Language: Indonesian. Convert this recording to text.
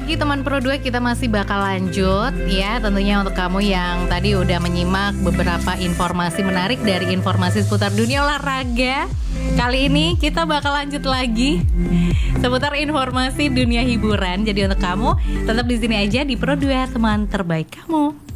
lagi teman Pro 2, kita masih bakal lanjut ya. Tentunya untuk kamu yang tadi udah menyimak beberapa informasi menarik dari informasi seputar dunia olahraga, kali ini kita bakal lanjut lagi seputar informasi dunia hiburan. Jadi untuk kamu tetap di sini aja di Pro 2, teman terbaik kamu.